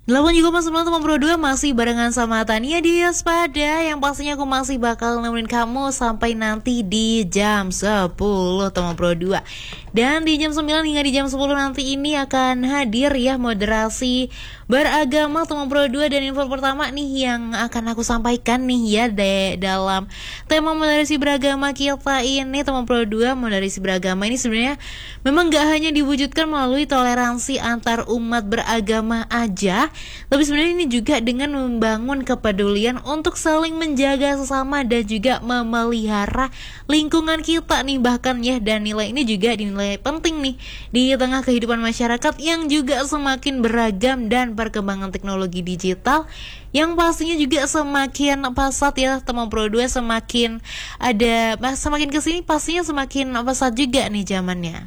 8,9 teman Pro 2 masih barengan sama Tania di Waspada. Yang pastinya aku masih bakal nemenin kamu sampai nanti di jam 10 teman Pro 2. Dan di jam 9 hingga di jam 10 nanti ini akan hadir ya moderasi beragama teman Pro 2. Dan info pertama nih yang akan aku sampaikan nih ya dalam tema moderasi beragama kita ini teman Pro 2. Moderasi beragama ini sebenarnya memang gak hanya diwujudkan melalui toleransi antar umat beragama aja, tapi sebenarnya ini juga dengan membangun kepedulian untuk saling menjaga sesama dan juga memelihara lingkungan kita nih bahkan ya. Dan nilai ini juga dinilai penting nih di tengah kehidupan masyarakat yang juga semakin beragam dan perkembangan teknologi digital yang pastinya juga semakin pesat ya teman Pro 2, semakin kesini pastinya semakin pesat juga nih zamannya.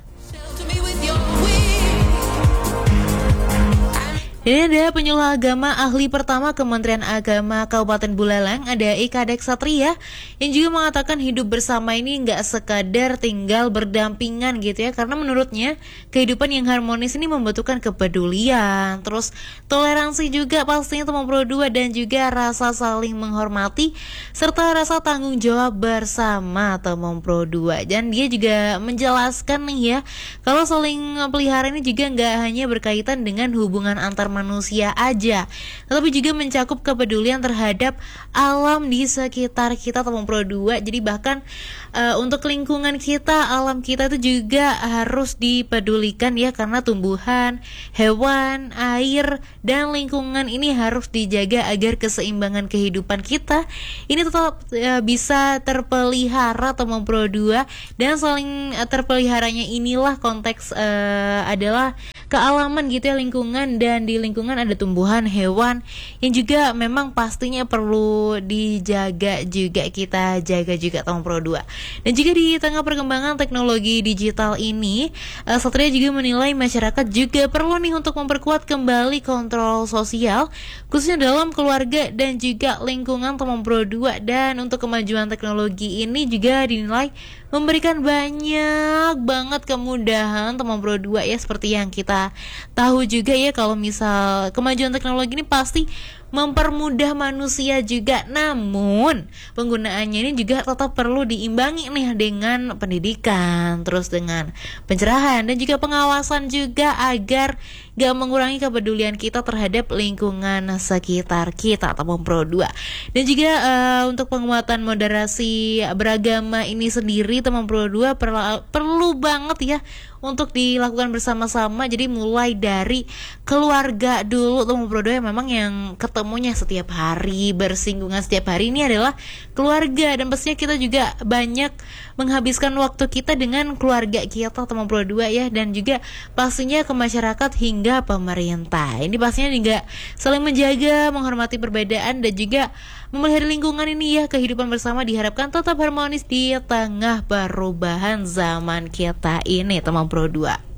Ini ada penyuluh agama ahli pertama Kementerian Agama Kabupaten Buleleng, ada Ika Deksatria, yang juga mengatakan hidup bersama ini nggak sekadar tinggal berdampingan gitu ya, karena menurutnya kehidupan yang harmonis ini membutuhkan kepedulian, terus toleransi juga pastinya teman Pro 2, dan juga rasa saling menghormati serta rasa tanggung jawab bersama teman Pro 2. Dan dia juga menjelaskan nih ya, kalau saling pelihara ini juga nggak hanya berkaitan dengan hubungan antar manusia aja, tetapi juga mencakup kepedulian terhadap alam di sekitar kita teman Pro 2. Jadi bahkan untuk lingkungan kita, alam kita itu juga harus dipedulikan ya, karena tumbuhan, hewan, air, dan lingkungan ini harus dijaga agar keseimbangan kehidupan kita ini tetap bisa terpelihara teman Pro 2. Dan saling terpeliharanya inilah konteks adalah kealaman gitu ya, lingkungan, dan di lingkungan ada tumbuhan, hewan yang juga memang pastinya perlu dijaga juga, kita jaga juga teman Pro 2. Dan juga di tengah perkembangan teknologi digital ini, Satria juga menilai masyarakat juga perlu nih untuk memperkuat kembali kontrol sosial khususnya dalam keluarga dan juga lingkungan teman Pro 2. Dan untuk kemajuan teknologi ini juga dinilai memberikan banyak banget kemudahan teman Pro 2 ya, seperti yang kita tahu juga ya, kalau misal kemajuan teknologi ini pasti mempermudah manusia juga, namun penggunaannya ini juga tetap perlu diimbangi nih dengan pendidikan, terus dengan pencerahan dan juga pengawasan juga, agar gak mengurangi kepedulian kita terhadap lingkungan sekitar kita teman Pro 2. Dan juga untuk penguatan moderasi beragama ini sendiri teman Pro 2 perlu banget ya untuk dilakukan bersama-sama. Jadi mulai dari keluarga dulu teman Pro 2, memang yang ketemunya setiap hari, bersinggungan setiap hari ini adalah keluarga, dan pastinya kita juga banyak menghabiskan waktu kita dengan keluarga kita teman Pro 2 ya. Dan juga pastinya ke masyarakat hingga pemerintah, ini pastinya juga saling menjaga, menghormati perbedaan, dan juga memelihara lingkungan ini ya. Kehidupan bersama diharapkan tetap harmonis di tengah perubahan zaman kita ini teman Pro 2.